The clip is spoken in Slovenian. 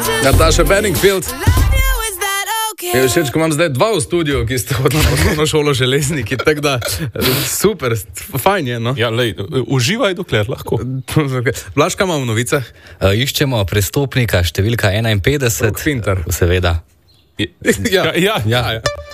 Nataša Bedingfield. Je všeč, ko imam zdaj dva v studiu, ki ste hodili na osnovno šolo železniki, tako da super, fajn je, no. Ja, lej, uživaj dokler lahko. Blaž, kaj imamo v novicah? Iščemo prestopnika številka 51. Finter. Seveda. Ja.